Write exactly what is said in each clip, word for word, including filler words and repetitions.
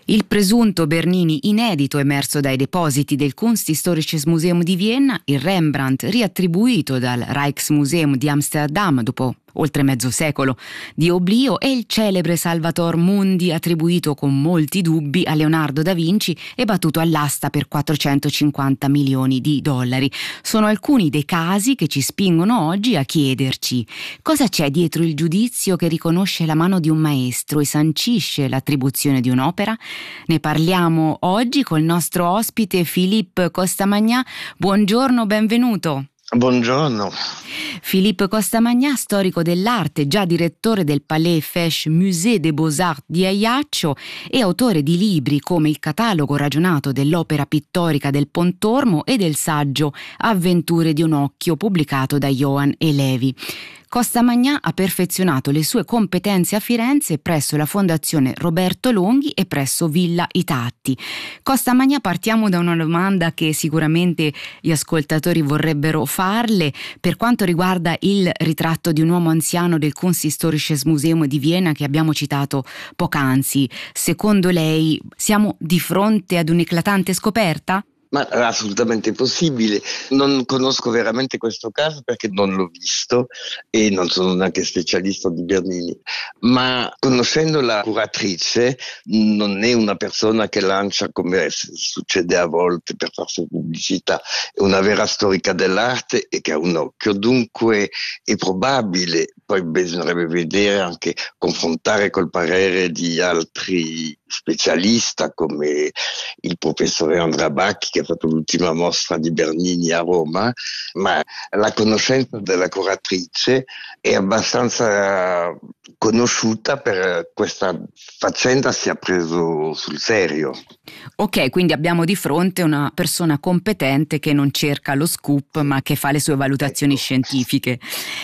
Il presunto Bernini inedito emerso dai depositi del Kunsthistorisches Museum di Vienna, il Rembrandt riattribuito dal Rijksmuseum di Amsterdam dopo oltre mezzo secolo di oblio e il celebre Salvator Mundi attribuito con molti dubbi a Leonardo da Vinci e battuto all'asta per quattrocentocinquanta milioni di dollari. Sono alcuni dei casi che ci spingono oggi a chiederci cosa c'è dietro il giudizio che riconosce la mano di un maestro e sancisce l'attribuzione di un'opera. Ne parliamo oggi col nostro ospite Philippe Costamagna. Buongiorno, benvenuto. Buongiorno. Philippe Costamagna, storico dell'arte, già direttore del Palais Fesch Musée des Beaux-Arts di Ajaccio e autore di libri come Il catalogo ragionato dell'opera pittorica del Pontormo e del saggio Avventure di un occhio, pubblicato da Johann Elevi. Costamagna ha perfezionato le sue competenze a Firenze presso la Fondazione Roberto Longhi e presso Villa I Tatti. Costamagna, partiamo da una domanda che sicuramente gli ascoltatori vorrebbero farle per quanto riguarda il ritratto di un uomo anziano del Kunsthistorisches Museum di Vienna che abbiamo citato poc'anzi. Secondo lei siamo di fronte ad un'eclatante scoperta? Ma è assolutamente possibile. Non conosco veramente questo caso perché non l'ho visto e non sono neanche specialista di Bernini, ma conoscendo la curatrice non è una persona che lancia, come succede a volte per farsi pubblicità, è una vera storica dell'arte e che ha un occhio, dunque è probabile. Poi bisognerebbe vedere, anche confrontare col parere di altri specialisti come il professore Andrea Bacchi che ha fatto l'ultima mostra di Bernini a Roma, ma la conoscenza della curatrice è abbastanza conosciuta per questa faccenda sia preso sul serio. Ok, quindi abbiamo di fronte una persona competente che non cerca lo scoop ma che fa le sue valutazioni ecco. scientifiche.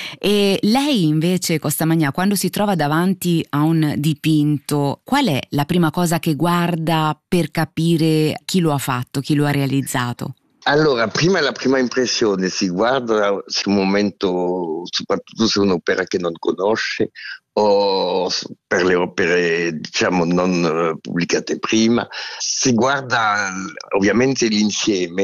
E lei invece, Costamagna, quando si trova davanti a un dipinto, qual è la prima cosa che guarda per capire chi lo ha fatto, chi lo ha realizzato? Allora, prima la prima impressione, si guarda sul momento, soprattutto se è un'opera che non conosce o per le opere diciamo non pubblicate prima, si guarda ovviamente l'insieme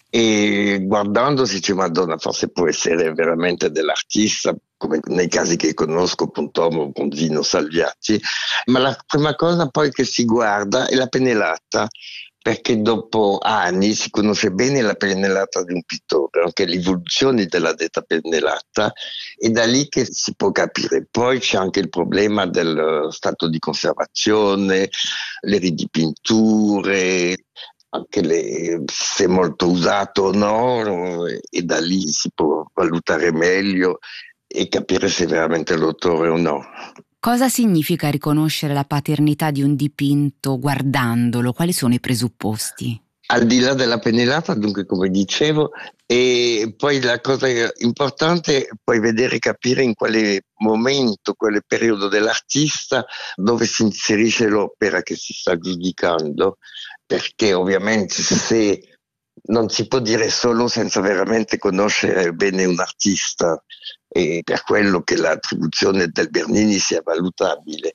e guardando si dice Madonna, forse può essere veramente dell'artista, come nei casi che conosco, Pontormo, Ponzino, Salviati, ma la prima cosa poi che si guarda è la pennellata, perché dopo anni si conosce bene la pennellata di un pittore, anche l'evoluzione della detta pennellata, è da lì che si può capire. Poi c'è anche il problema del stato di conservazione, le ridipinture, anche le, se è molto usato o no, e da lì si può valutare meglio e capire se è veramente l'autore o no. Cosa significa riconoscere la paternità di un dipinto guardandolo? Quali sono i presupposti? Al di là della pennellata, dunque, come dicevo, e poi la cosa importante è poi vedere e capire in quale momento, quale periodo dell'artista, dove si inserisce l'opera che si sta giudicando, perché ovviamente se non si può dire solo senza veramente conoscere bene un artista, e per quello che l'attribuzione del Bernini sia valutabile.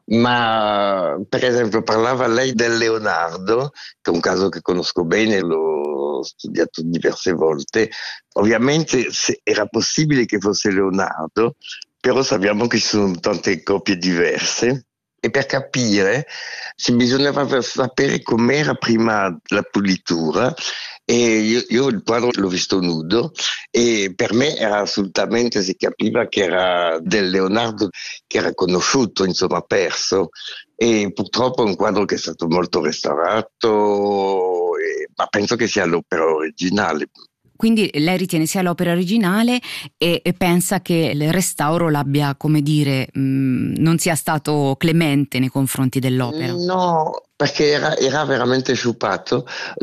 Ma per esempio parlava lei del Leonardo, che è un caso che conosco bene, l'ho studiato diverse volte. Ovviamente se era possibile che fosse Leonardo, però sappiamo che ci sono tante copie diverse. E per capire ci bisognava sapere com'era prima la pulitura. E io, io il quadro l'ho visto nudo e per me era assolutamente, si capiva che era del Leonardo che era conosciuto, insomma perso, e purtroppo è un quadro che è stato molto restaurato, e, ma penso che sia l'opera originale. Quindi lei ritiene sia l'opera originale e, e pensa che il restauro l'abbia, come dire, mh, non sia stato clemente nei confronti dell'opera? No, perché era, era veramente sciupato,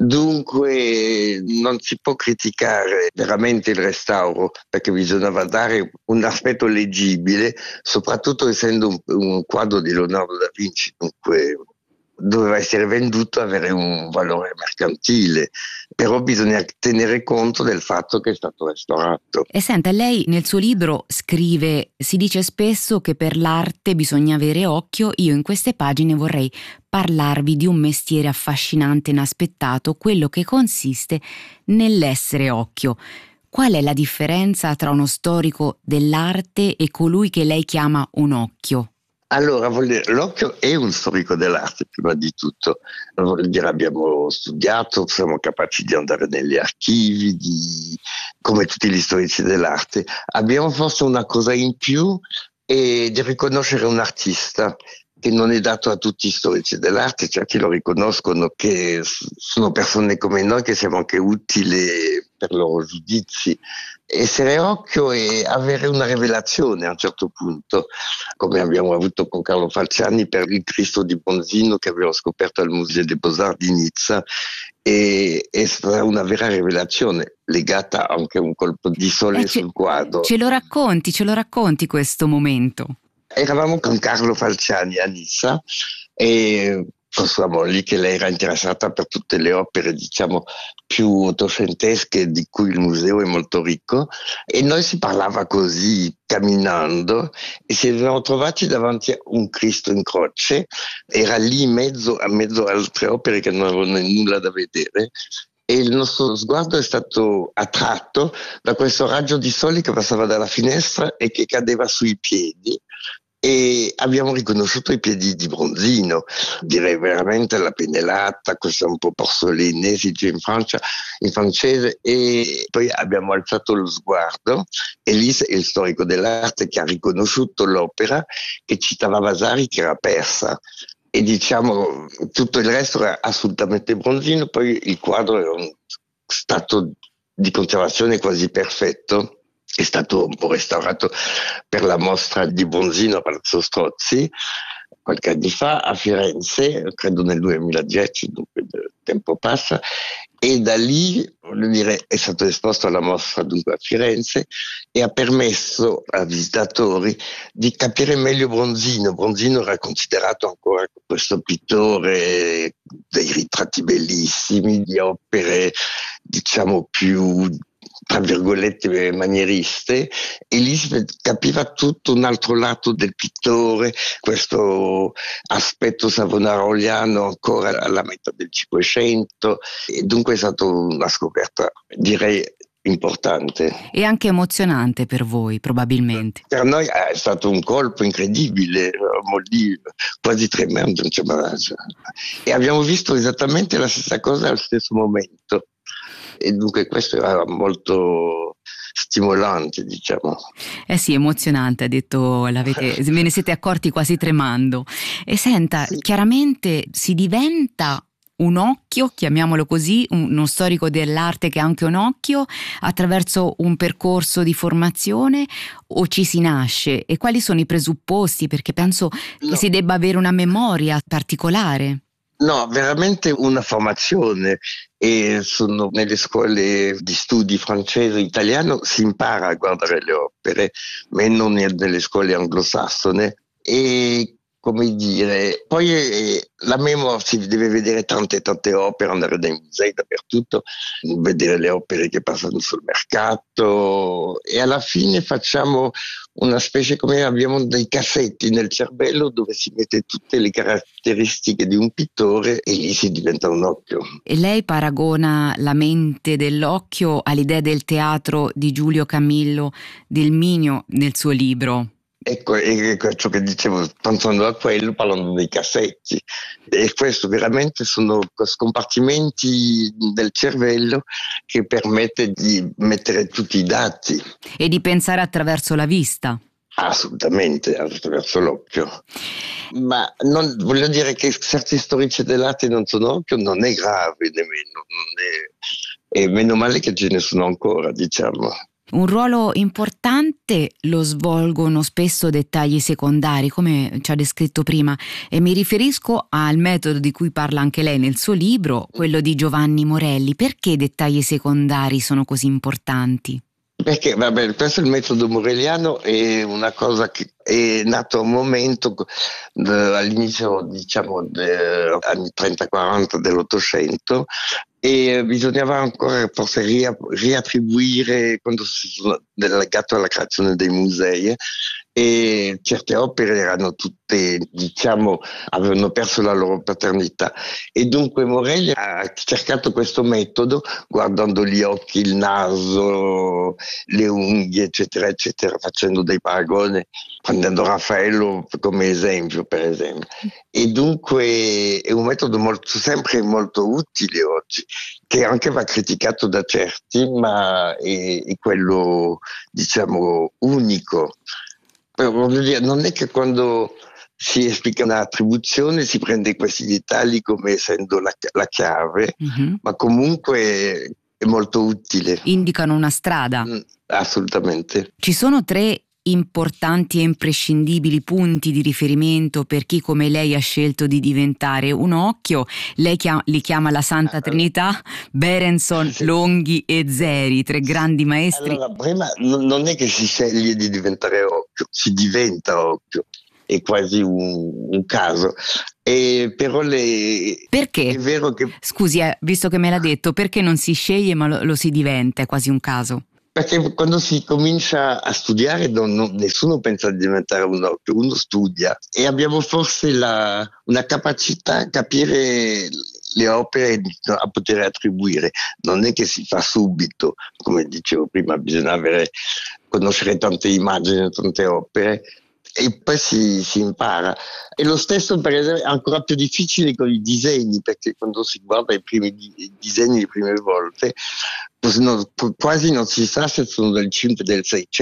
dunque non si può criticare veramente il restauro, perché bisognava dare un aspetto leggibile, soprattutto essendo un, un quadro di Leonardo da Vinci, dunque doveva essere venduto, avere un valore mercantile, però bisogna tenere conto del fatto che è stato restaurato. E senta, lei nel suo libro scrive: si dice spesso che per l'arte bisogna avere occhio. Io in queste pagine vorrei parlarvi di un mestiere affascinante e inaspettato, quello che consiste nell'essere occhio. Qual è la differenza tra uno storico dell'arte e colui che lei chiama un occhio? Allora, vuol dire, l'occhio è un storico dell'arte, prima di tutto. Vuol dire, abbiamo studiato, siamo capaci di andare negli archivi, di, come tutti gli storici dell'arte. Abbiamo forse una cosa in più, è di riconoscere un artista, che non è dato a tutti gli storici dell'arte. Certi lo riconoscono, che sono persone come noi, che siamo anche utili per i loro giudizi. Essere occhio è avere una rivelazione a un certo punto, come abbiamo avuto con Carlo Falciani per il Cristo di Bronzino che abbiamo scoperto al Musée des Beaux-Arts di Nizza. E è stata una vera rivelazione, legata anche a un colpo di sole eh, sul quadro. Ce lo racconti, ce lo racconti questo momento? Eravamo con Carlo Falciani a Nizza e con sua moglie, che lei era interessata per tutte le opere, diciamo, più ottocentesche di cui il museo è molto ricco, e noi si parlava così camminando e ci siamo trovati davanti a un Cristo in croce. Era lì in mezzo a mezzo altre opere che non avevano nulla da vedere, e il nostro sguardo è stato attratto da questo raggio di sole che passava dalla finestra e che cadeva sui piedi. E abbiamo riconosciuto i piedi di Bronzino, direi veramente la pennellata, questa un po' porcelinese in Francia, in francese, e poi abbiamo alzato lo sguardo e lì è il storico dell'arte che ha riconosciuto l'opera, che citava Vasari, che era persa. E diciamo tutto il resto era assolutamente Bronzino. Poi il quadro era un stato di conservazione quasi perfetto. È stato un po' restaurato per la mostra di Bronzino a Palazzo Strozzi qualche anno fa a Firenze, credo nel duemiladieci, dunque il tempo passa, e da lì, voglio dire, è stato esposto alla mostra dunque a Firenze e ha permesso ai visitatori di capire meglio Bronzino. Bronzino era considerato ancora questo pittore dei ritratti bellissimi, di opere diciamo più tra virgolette manieriste, e lì si capiva tutto un altro lato del pittore, questo aspetto savonaroliano ancora alla metà del Cinquecento, e dunque è stata una scoperta, direi, importante. E anche emozionante per voi, probabilmente. Per noi è stato un colpo incredibile, quasi tremendo, e abbiamo visto esattamente la stessa cosa allo stesso momento. E dunque questo era molto stimolante, diciamo. Eh sì, emozionante, ha detto, l'avete, ve ne siete accorti quasi tremando. E senta, sì. Chiaramente si diventa un occhio, chiamiamolo così, uno storico dell'arte che ha anche un occhio, attraverso un percorso di formazione, o ci si nasce? E quali sono i presupposti? Perché penso no. che si debba avere una memoria particolare. No, veramente una formazione, e sono nelle scuole di studi francese e italiano si impara a guardare le opere, ma non nelle scuole anglosassone. E come dire, poi eh, la memoria, si deve vedere tante tante opere, andare nei musei dappertutto, vedere le opere che passano sul mercato, e alla fine facciamo una specie, come abbiamo dei cassetti nel cervello dove si mette tutte le caratteristiche di un pittore e lì si diventa un occhio. E lei paragona la mente dell'occhio all'idea del teatro di Giulio Camillo del Minio nel suo libro. Ecco, è ciò che dicevo, pensando a quello, parlando dei cassetti, e questo veramente sono scompartimenti del cervello che permette di mettere tutti i dati. E di pensare attraverso la vista. Assolutamente, attraverso l'occhio. Ma non, voglio dire che certi storici dell'arte non sono occhio, non è grave nemmeno, non è, e meno male che ce ne sono ancora, diciamo. Un ruolo importante lo svolgono spesso dettagli secondari, come ci ha descritto prima, e mi riferisco al metodo di cui parla anche lei nel suo libro, quello di Giovanni Morelli. Perché i dettagli secondari sono così importanti? Perché, vabbè, questo è il metodo morelliano, è una cosa che è nato a un momento all'inizio, diciamo, degli anni trenta quaranta dell'Ottocento, e bisognava ancora forse ria- riattribuire quando si sono legato alla creazione dei musei e certe opere erano tutte, diciamo, avevano perso la loro paternità e dunque Morelli ha cercato questo metodo guardando gli occhi, il naso, le unghie, eccetera, eccetera, facendo dei paragoni, prendendo Raffaello come esempio, per esempio. E dunque è un metodo molto, sempre molto utile oggi, che anche va criticato da certi, ma è, è quello, diciamo, unico. Però, voglio dire, non è che quando si esplica un'attribuzione si prende questi dettagli come essendo la, la chiave, Mm-hmm. ma comunque è molto utile. Indicano una strada. Mm, assolutamente. Ci sono tre importanti e imprescindibili punti di riferimento per chi come lei ha scelto di diventare un occhio. Lei chiama, li chiama la Santa Trinità, Berenson, Sì. Longhi e Zeri, tre grandi maestri. Allora, prima n- non è che si sceglie di diventare occhio, si diventa occhio, è quasi un, un caso. E però le... Perché? È vero che... Scusi, eh, visto che me l'ha detto, perché non si sceglie ma lo, lo si diventa? È quasi un caso. Perché quando si comincia a studiare non, non- nessuno pensa di diventare un occhio, uno studia e abbiamo forse la, una capacità a capire le opere a poter attribuire. Non è che si fa subito, come dicevo prima, bisogna avere, conoscere tante immagini, tante opere e poi si, si impara. E lo stesso per esempio è ancora più difficile con i disegni, perché quando si guarda i primi di- i disegni le prime volte non- quasi non si sa se sono del cinque del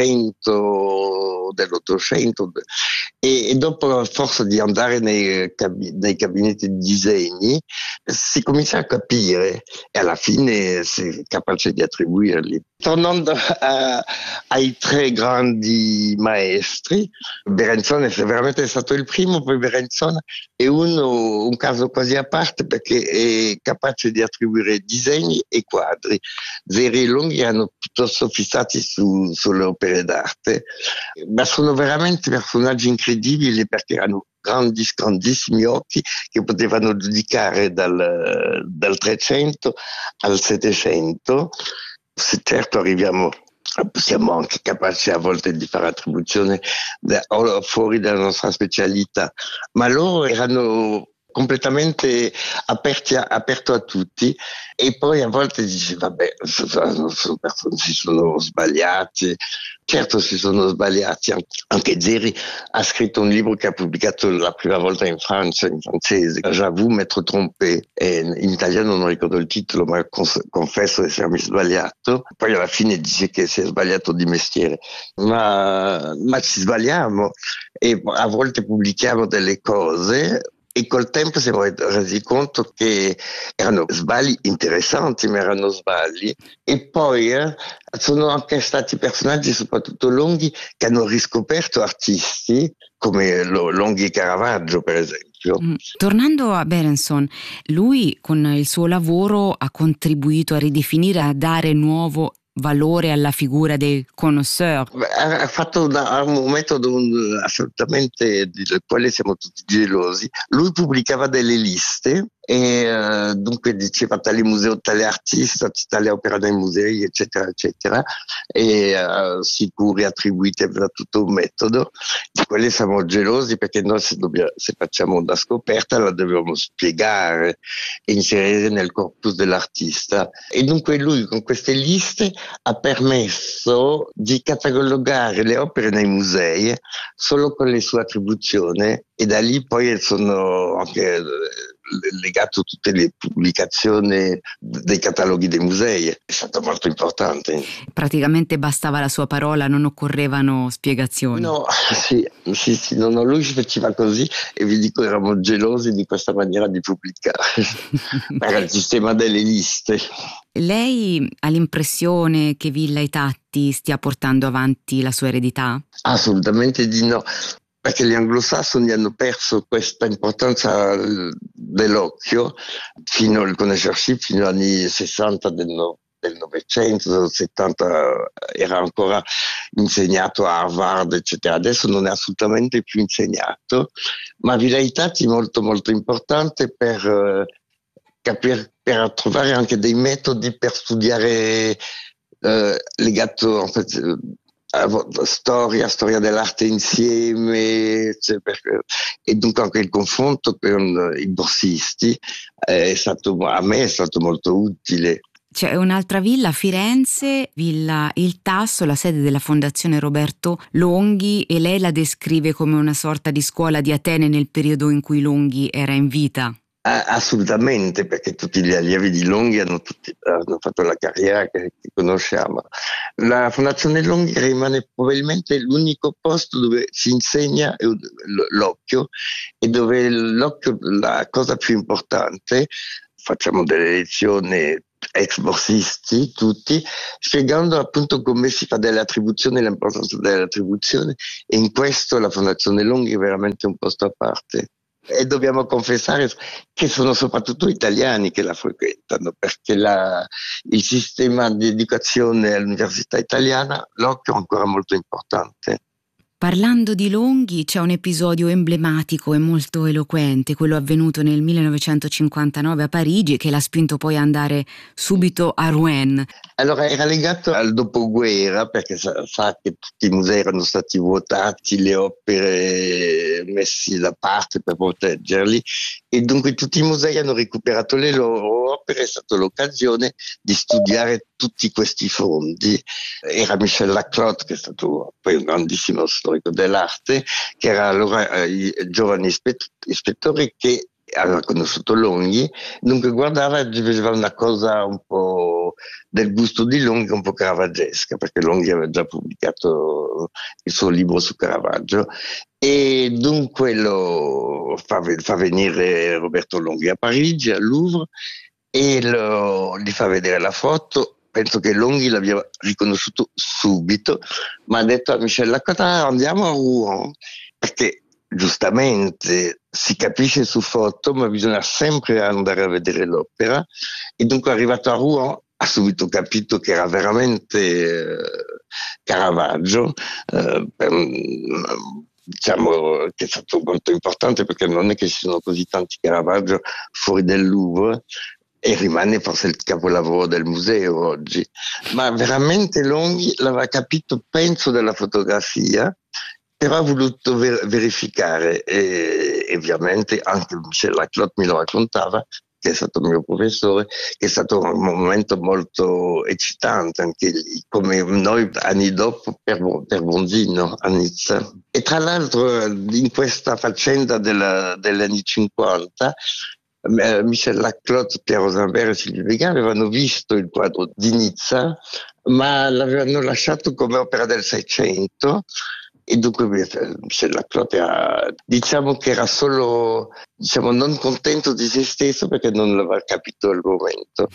seicento, dell'ottocento e, e dopo a forza di andare nei, cabi- nei gabinetti di disegni si comincia a capire e alla fine si è capace di attribuirli. Tornando a- ai tre grandi maestri, Berenson è veramente stato il primo, poi Berenson è uno, un caso quasi a parte perché è capace di attribuire disegni e quadri. Zeri e Longhi erano piuttosto fissati su, sulle opere d'arte, ma sono veramente personaggi incredibili perché erano grandi, grandissimi occhi che potevano giudicare dal, dal trecento al settecento. Se certo arriviamo, siamo anche capaci a volte di fare attribuzione da, fuori dalla nostra specialità, ma loro erano completamente aperti a, aperto a tutti e poi a volte dici vabbè sono, sono persone, si sono sbagliati, certo si sono sbagliati, anche Zeri ha scritto un libro che ha pubblicato la prima volta in Francia in francese, J'avoue m'être trompé, e in italiano non ricordo il titolo ma confesso di essermi sbagliato, poi alla fine dice che si è sbagliato di mestiere, ma, ma ci sbagliamo e a volte pubblichiamo delle cose e col tempo siamo resi conto che erano sbagli interessanti, ma erano sbagli. E poi eh, sono anche stati personaggi, soprattutto Longhi, che hanno riscoperto artisti come Longhi e Caravaggio, per esempio. Mm. Tornando a Berenson, lui con il suo lavoro ha contribuito a ridefinire, a dare nuovo valore alla figura del connoisseur. Ha fatto una, un metodo un, assolutamente del quale siamo tutti gelosi. Lui pubblicava delle liste e uh, dunque diceva tale museo, tale artista, tale opera nei musei, eccetera, eccetera, e uh, sicuri attribuiti da tutto un metodo. Di quelli siamo gelosi perché noi se, dobbiamo, se facciamo una scoperta la dobbiamo spiegare e inserire nel corpus dell'artista. E dunque lui con queste liste ha permesso di catalogare le opere nei musei solo con le sue attribuzioni e da lì poi sono anche legato tutte le pubblicazioni dei cataloghi dei musei. È stato molto importante. Praticamente bastava la sua parola, non occorrevano spiegazioni. No, sì, sì, sì, no, no, lui faceva così e vi dico eravamo gelosi di questa maniera di pubblicare. Era il sistema delle liste. Lei ha l'impressione che Villa e Tatti stia portando avanti la sua eredità? Assolutamente di no, perché gli anglosassoni hanno perso questa importanza dell'occhio fino al conoscersi, fino agli anni sessanta del no, del Novecento, del settanta era ancora insegnato a Harvard, eccetera. Adesso non è assolutamente più insegnato, ma Villa e Tatti è molto molto importante per eh, capire per trovare anche dei metodi per studiare eh, legato en fait, a storia, storia dell'arte insieme, cioè, perché, e dunque anche il confronto con i borsisti è stato, a me è stato molto utile. C'è un'altra villa a Firenze, Villa Il Tasso, la sede della Fondazione Roberto Longhi, e lei la descrive come una sorta di scuola di Atene nel periodo in cui Longhi era in vita. Assolutamente, perché tutti gli allievi di Longhi hanno, tutti, hanno fatto la carriera che, che conosciamo. La Fondazione Longhi rimane probabilmente l'unico posto dove si insegna l'occhio, e dove l'occhio, la cosa più importante, facciamo delle lezioni ex borsisti tutti, spiegando appunto come si fa delle attribuzioni, l'importanza delle attribuzioni, e in questo la Fondazione Longhi è veramente un posto a parte. E dobbiamo confessare che sono soprattutto italiani che la frequentano, perché la, il sistema di educazione all'università italiana, l'occhio è ancora molto importante. Parlando di Longhi, c'è un episodio emblematico e molto eloquente, quello avvenuto nel millenovecentocinquantanove a Parigi, che l'ha spinto poi ad andare subito a Rouen. Allora, era legato al dopoguerra, perché sa, sa che tutti i musei erano stati vuotati, le opere messe da parte per proteggerli, e dunque tutti i musei hanno recuperato le loro opere. È stata l'occasione di studiare tutti questi fondi. Era Michel Laclotte, che è stato poi un grandissimo storico dell'arte, che era allora eh, giovane ispett- ispettore che aveva conosciuto Longhi, dunque guardava e vedeva una cosa un po' del gusto di Longhi, un po' caravaggesca, perché Longhi aveva già pubblicato il suo libro su Caravaggio, e dunque lo fa, fa venire Roberto Longhi a Parigi, al Louvre, e lo, gli fa vedere la foto. Penso che Longhi l'abbia riconosciuto subito, ma ha detto a Michel Laclotte: andiamo a Rouen, perché giustamente si capisce su foto, ma bisogna sempre andare a vedere l'opera, e dunque è arrivato a Rouen, ha subito capito che era veramente eh, Caravaggio, eh, per, diciamo che è stato molto importante, perché non è che ci sono così tanti Caravaggio fuori del Louvre, e rimane forse il capolavoro del museo oggi, ma veramente Longhi l'aveva capito, penso, della fotografia, però ha voluto ver- verificare, e, e ovviamente anche Michel Laclotte mi lo raccontava, che è stato il mio professore, che è stato un momento molto eccitante, anche lì, come noi anni dopo per, per Bondino a Nizza. E tra l'altro in questa faccenda della, degli anni cinquanta, Michel Laclotte, Piero Zambera e Silvio Vigano avevano visto il quadro di Nizza, ma l'avevano lasciato come opera del Seicento, e dunque Michel Laclotte ha, diciamo che era solo, diciamo, non contento di se stesso perché non l'aveva capito al momento.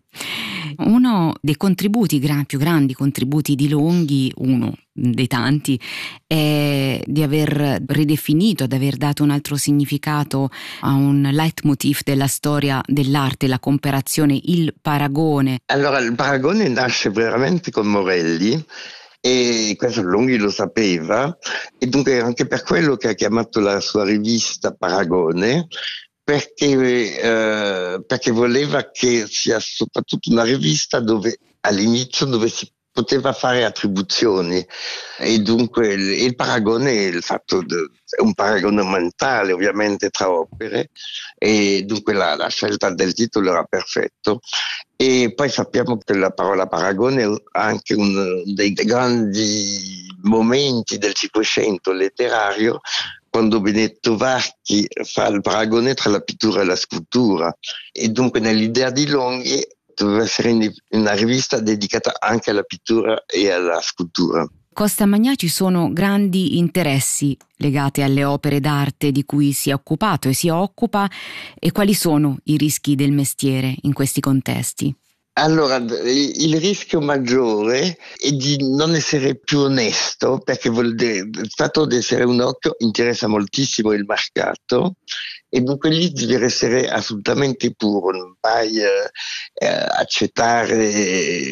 Uno dei contributi, più grandi contributi di Longhi, uno dei tanti, è di aver ridefinito, ad aver dato un altro significato a un leitmotiv della storia dell'arte, la comparazione, il paragone. Allora, il paragone nasce veramente con Morelli, e questo Longhi lo sapeva, e dunque anche per quello che ha chiamato la sua rivista Paragone, perché, eh, perché voleva che sia soprattutto una rivista dove all'inizio dove si poteva fare attribuzioni, e dunque il, il paragone, il fatto de, è un paragone mentale ovviamente tra opere, e dunque la, la scelta del titolo era perfetto. E poi sappiamo che la parola paragone è anche uno dei grandi momenti del Cinquecento letterario, quando Benedetto Varchi fa il paragone tra la pittura e la scultura, e dunque nell'idea di Longhi doveva essere una rivista dedicata anche alla pittura e alla scultura. Costa Magnà ci sono grandi interessi legati alle opere d'arte di cui si è occupato e si occupa, e quali sono i rischi del mestiere in questi contesti? Allora, il rischio maggiore è di non essere più onesto, perché vuol dire, il fatto di essere un occhio interessa moltissimo il mercato, e dunque lì devi essere assolutamente puro, non vai eh, accettare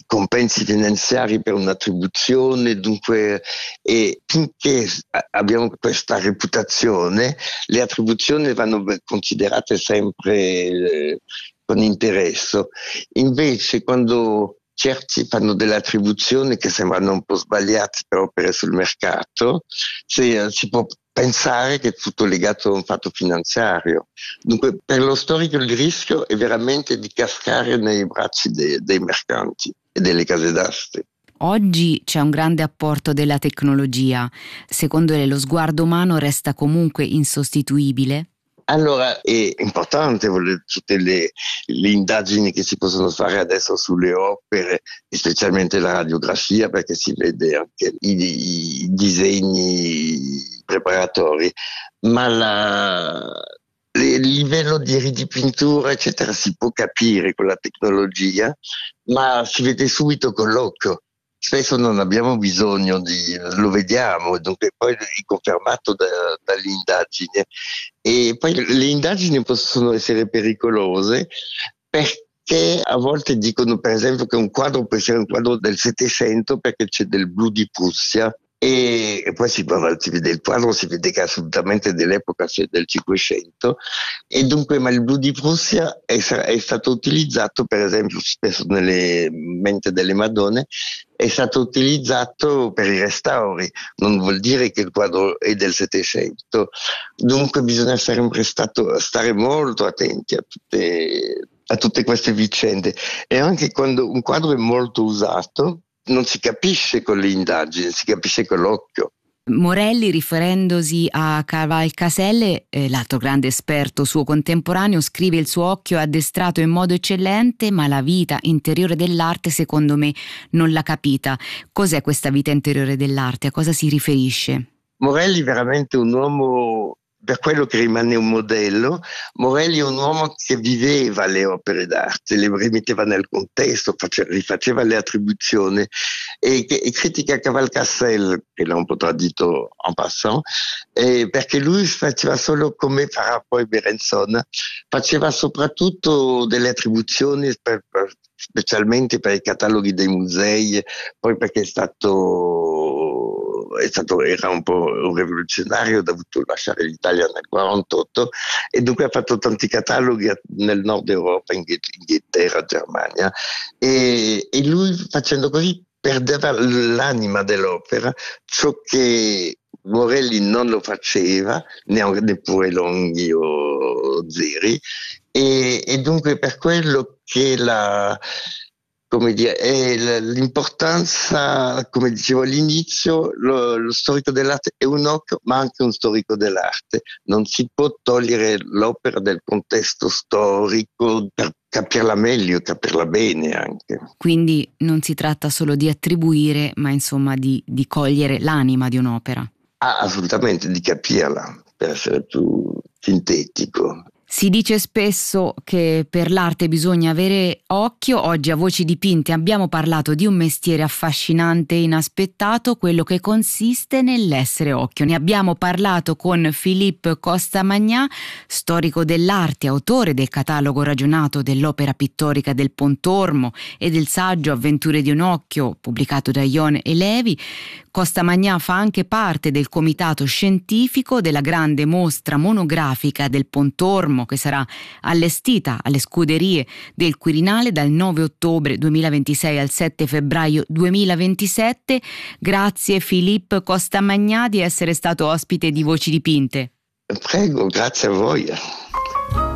compensi finanziari per un'attribuzione, dunque, e finché abbiamo questa reputazione, le attribuzioni vanno considerate sempre eh, con interesse. Invece quando certi fanno delle attribuzioni che sembrano un po' sbagliate per opere sul mercato, se, si può pensare che è tutto legato a un fatto finanziario. Dunque per lo storico il rischio è veramente di cascare nei bracci de, dei mercanti e delle case d'aste. Oggi c'è un grande apporto della tecnologia. Secondo lei lo sguardo umano resta comunque insostituibile? Allora è importante tutte le, le indagini che si possono fare adesso sulle opere, specialmente la radiografia, perché si vede anche i, i disegni preparatori, ma la, il livello di ridipintura eccetera si può capire con la tecnologia, ma si vede subito con l'occhio. Spesso non abbiamo bisogno di, lo vediamo, dunque poi è confermato da, dall'indagine. E poi le indagini possono essere pericolose perché a volte dicono per esempio che un quadro può essere un quadro del Settecento perché c'è del blu di Prussia, e, e poi si, si vede il quadro, si vede che assolutamente dell'epoca, cioè del Cinquecento, e dunque ma il blu di Prussia è, è stato utilizzato per esempio spesso nelle mente delle Madonne, è stato utilizzato per i restauri, non vuol dire che il quadro è del Settecento, dunque bisogna sempre stato, stare molto attenti a tutte, a tutte queste vicende, e anche quando un quadro è molto usato non si capisce con le indagini, si capisce con l'occhio. Morelli, riferendosi a Cavalcaselle, eh, l'altro grande esperto suo contemporaneo, scrive: il suo occhio è addestrato in modo eccellente, ma la vita interiore dell'arte secondo me non l'ha capita. Cos'è questa vita interiore dell'arte? A cosa si riferisce? Morelli è veramente un uomo, per quello che rimane un modello. Morelli è un uomo che viveva le opere d'arte, le rimetteva nel contesto, faceva, rifaceva le attribuzioni, e, e critica Cavalcaselle, che l'ha un po' tradito en passant, eh, perché lui faceva solo come farà poi Berenson, faceva soprattutto delle attribuzioni per, per, specialmente per i cataloghi dei musei, poi perché è stato È stato, era un po' un rivoluzionario, ha dovuto lasciare l'Italia nel quarantotto e dunque ha fatto tanti cataloghi nel nord Europa, in Inghilterra, Germania, e, e lui facendo così perdeva l'anima dell'opera, ciò che Morelli non lo faceva, neppure Longhi o Zeri, e, e dunque per quello che la... come dire, è l'importanza, come dicevo all'inizio, lo, lo storico dell'arte è un occhio, ma anche un storico dell'arte. Non si può togliere l'opera dal contesto storico per capirla meglio, capirla bene anche. Quindi non si tratta solo di attribuire, ma insomma di, di cogliere l'anima di un'opera. Ah, assolutamente, di capirla, per essere più sintetico. Si dice spesso che per l'arte bisogna avere occhio. Oggi a Voci Dipinte abbiamo parlato di un mestiere affascinante e inaspettato, quello che consiste nell'essere occhio. Ne abbiamo parlato con Philippe Costamagna, storico dell'arte, autore del catalogo ragionato dell'opera pittorica del Pontormo e del saggio Avventure di un occhio, pubblicato da Ion e Levi. Costamagna fa anche parte del comitato scientifico della grande mostra monografica del Pontormo, che sarà allestita alle Scuderie del Quirinale dal nove ottobre duemilaventisei al sette febbraio duemilaventisette. Grazie Philippe Costamagna di essere stato ospite di Voci Dipinte. Prego, grazie a voi.